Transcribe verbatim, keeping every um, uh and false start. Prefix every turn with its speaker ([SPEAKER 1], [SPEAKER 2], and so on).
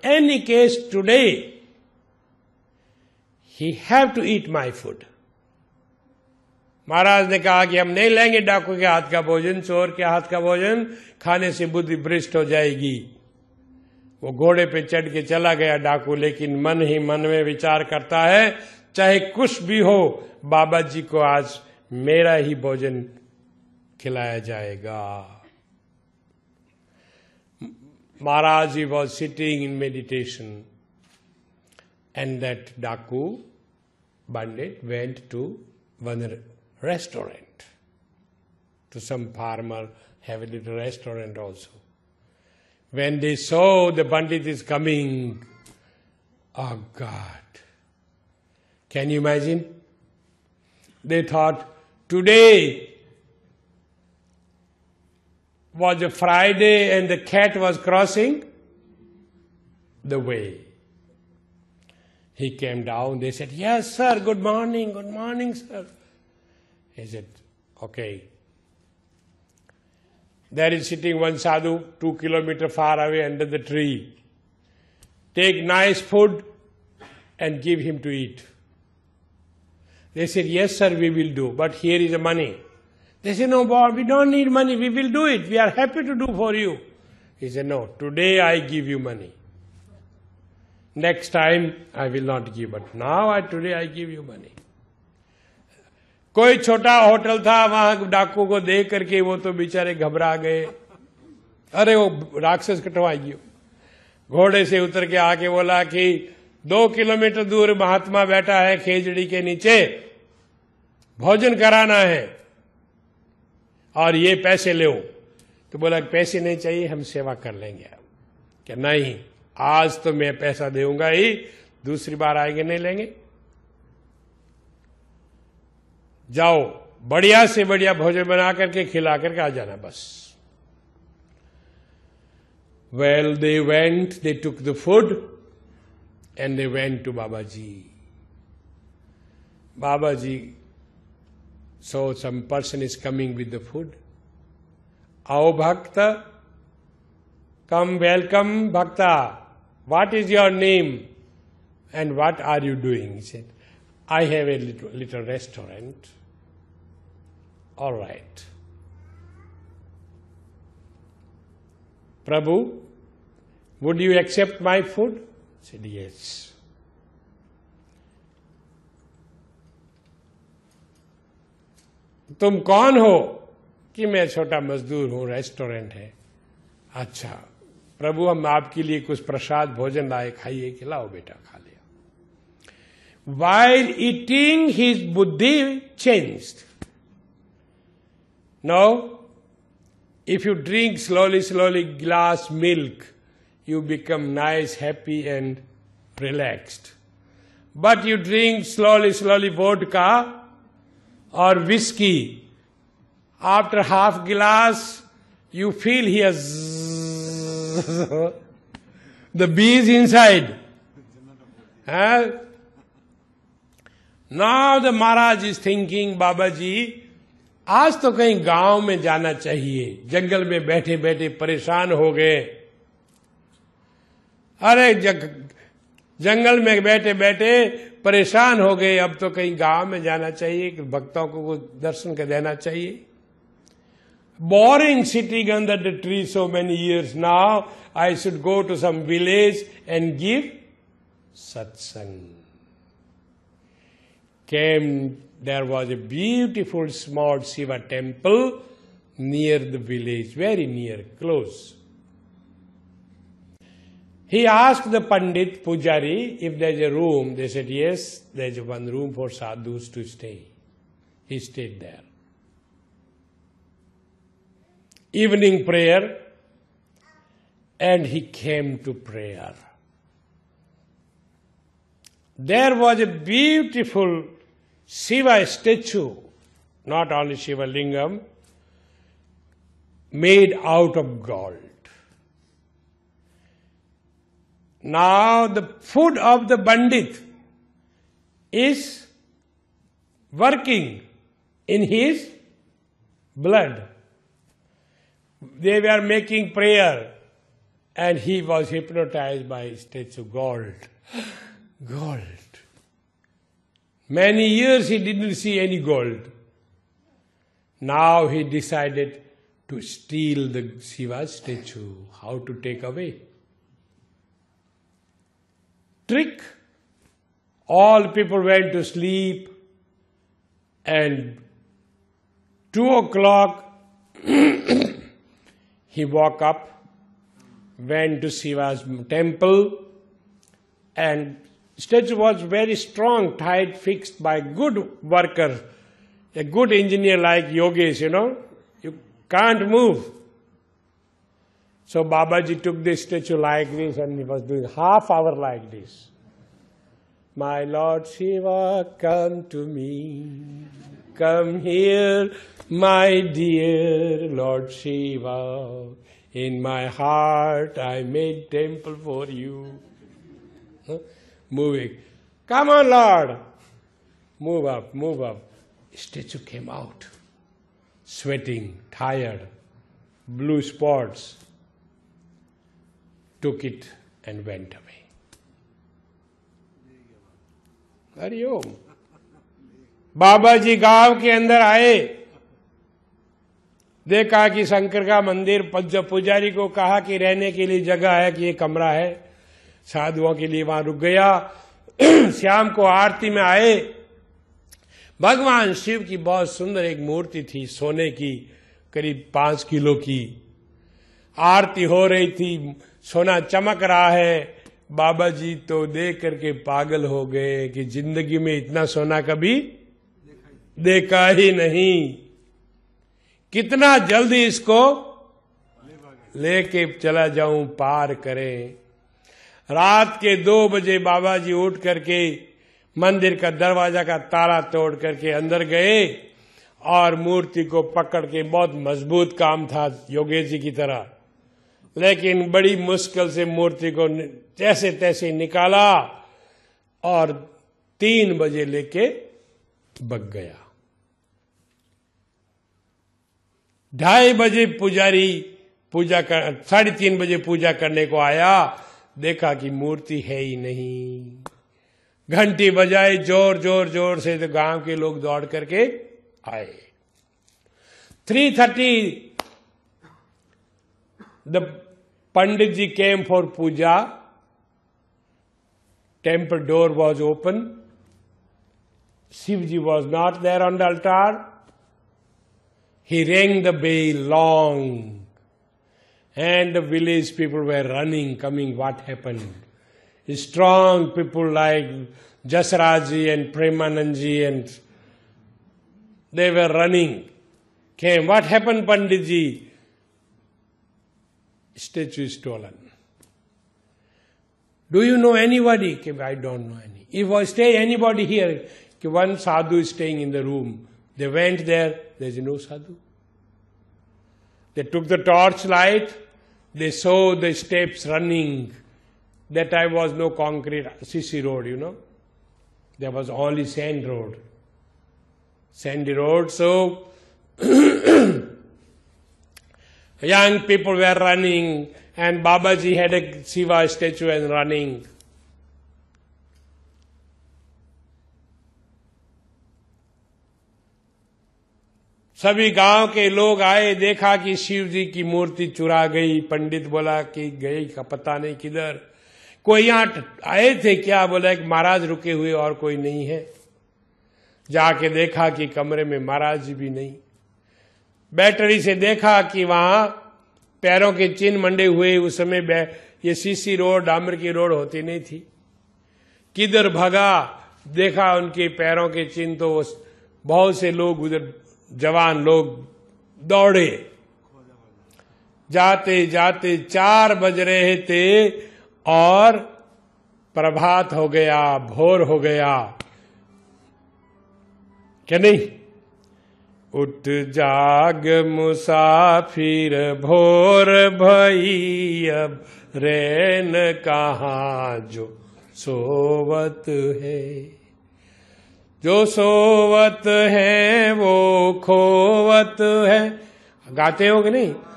[SPEAKER 1] any case today, he have to eat my food. महाराज ने कहा कि हम नहीं लेंगे डाकू के हाथ का भोजन, चोर के हाथ का भोजन, खाने से बुद्धि भ्रष्ट हो जाएगी। वो घोड़े पे चढ़ के चला गया डाकू, लेकिन मन ही मन में विचार करता है, चाहे कुछ भी हो, बाबा जी को आज मेरा ही भोजन खिलाया जाएगा। महाराज जी was sitting in meditation, and that डाकू bandit went to one restaurant, to some farmer have a little restaurant also. When they saw the bandit is coming, oh God, can you imagine? They thought today was a Friday and the cat was crossing the way. He came down, they said, yes sir, good morning, good morning sir. He said, okay. There is sitting one sadhu two kilometers far away under the tree. Take nice food and give him to eat. They said, yes sir, we will do, but here is the money. They said, no boy, we don't need money, we will do it, we are happy to do for you. He said, no, today I give you money. Next time I will not give, but now I, today I give you money. कोई छोटा hotel था, वहां डाकू को देख करके वो तो बेचारे घबरा गए। अरे वो राक्षस कटवाएगी। घोड़े से उतर के आके बोला कि दो किलोमीटर दूर महात्मा बैठा है खेजड़ी के नीचे, भोजन कराना है और ये पैसे लो। तो बोला पैसे नहीं चाहिए, हम सेवा कर लेंगे। क्या नहीं, आज तो मैं पैसा दूंगा ही, दूसरी बार आएंगे नहीं लेंगे। जाओ बढ़िया से बढ़िया भोजन बना करके खिला करके आ जाना बस। Well, they went, they took the food and they went to Babaji. Babaji saw some person is coming with the food. Ao Bhakta, come, welcome Bhakta. What is your name and what are you doing? He said, I have a little, little restaurant. All right. Prabhu, would you accept my food? I said, yes. तुम कौन हो? कि मैं छोटा मजदूर हूं, restaurant है। अच्छा प्रभु, हम आपके लिए कुछ प्रसाद भोजन लाए, खाइए, खिलाओ बेटा। खा लिया। While eating, his buddhi changed. Now, if you drink slowly, slowly glass milk, you become nice, happy and relaxed. But you drink slowly, slowly vodka or whiskey, after half glass, you feel he has the bees inside. Huh? Now the Maharaj is thinking, Babaji, आज तो कहीं गांव में जाना चाहिए, जंगल में बैठे बैठे परेशान हो गए। अरे जग, जंगल में बैठे बैठे परेशान हो गए, अब तो कहीं गांव में जाना चाहिए, भक्तों को दर्शन कर देना चाहिए। Boring sitting under the tree so many years now, I should go to some village and give satsang. Came, there was a beautiful small Shiva temple near the village, very near, close. He asked the Pandit Pujari if there is a room. They said, yes, there is one room for sadhus to stay. He stayed there. Evening prayer, and he came to prayer. There was a beautiful Shiva statue, not only Shiva Lingam, made out of gold. Now the food of the Pandit is working in his blood. They were making prayer and he was hypnotized by statue gold. Gold. Many years he didn't see any gold. Now he decided to steal the Shiva's statue. How to take away? Trick. All people went to sleep, and two o'clock he woke up, went to Shiva's temple, and statue was very strong, tight, fixed by good worker, a good engineer like Yogesh, you know. You can't move. So Babaji took the statue like this, and he was doing half hour like this. My Lord Shiva, come to me. Come here, my dear Lord Shiva. In my heart I made temple for you. Huh? Moving. Come on, Lord. Move up, move up. Statue came out. Sweating, tired, blue spots. Took it and went away. Hariom. बाबा जी गांव के अंदर आए, देखा कि शंकर का मंदिर, पुजारी को कहा कि रहने के लिए जगह है, कि ये कमरा है साधुओं के लिए, वहां रुक गया. शाम को आरती में आए. भगवान शिव की बहुत सुंदर एक मूर्ति थी, सोने की, करीब पांच किलो की. आरती हो रही थी, सोना चमक रहा है. बाबा जी तो देख करके पागल हो गए कि जिंदगी में इतना सोना कभी देखा ही नहीं. कितना जल्दी इसको लेके चला जाऊं, पार करें. रात के दो बजे बाबा जी उठ करके मंदिर का दरवाजा का ताला तोड़ करके अंदर गए और मूर्ति को पकड़ के, बहुत मजबूत काम था योगेश जी की तरह, लेकिन बड़ी मुश्किल से मूर्ति को जैसे तैसे निकाला और तीन बजे लेके भग गया. ढाई बजे पुजारी पूजा कर, साढ़े तीन बजे पूजा करने को आया, देखा कि मूर्ति है ही नहीं. घंटी बजाई जोर जोर जोर से, तो गांव के लोग दौड़ करके आए. Three thirty the Pandit ji came for Puja. Temple door was open. Shivji was not there on the altar. He rang the bell long, and the village people were running, coming. What happened? Strong people like Jasaraji and Premanandji, and they were running. Came. What happened, Panditji? Statue is stolen. Do you know anybody? I don't know any. If I stay anybody here, one sadhu is staying in the room. They went there, there is no sadhu. They took the torch light, they saw the steps running. That time was no concrete C C road, you know. There was only sand road. Sandy road, so young people were running, and Babaji had a Shiva statue and running. सभी गांव के लोग आए, देखा कि शिव जी की मूर्ति चुरा गई. पंडित बोला कि गई का पता नहीं किधर. कोई यहाँ आए थे क्या? बोला एक महाराज रुके हुए और कोई नहीं है. जाके देखा कि कमरे में महाराज जी भी नहीं. बैटरी से देखा कि वहां पैरों के चिन्ह मंडे हुए. उस समय ये सीसी रोड, डामर की रोड होती नहीं थी. किधर भगा, देखा उनके पैरों के चिन्ह. तो बहुत से लोग उधर, जवान लोग दौड़े. जाते जाते चार बज रहे थे और प्रभात हो गया, भोर हो गया. क्या नहीं? उठ जाग मुसाफिर भोर भई, अब रैन कहाँ जो सोवत है. जो सोवत है वो खोवत है. गाते हो कि नहीं?